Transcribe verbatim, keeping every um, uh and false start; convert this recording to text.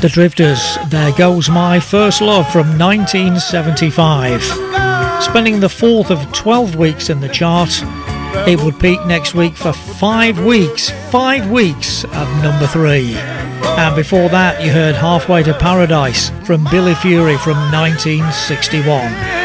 The Drifters, There Goes My First Love from nineteen seventy-five. Spending the fourth of twelve weeks in the chart, it would peak next week for five weeks, five weeks at number three. And before that, you heard Halfway to Paradise from Billy Fury from nineteen sixty-one.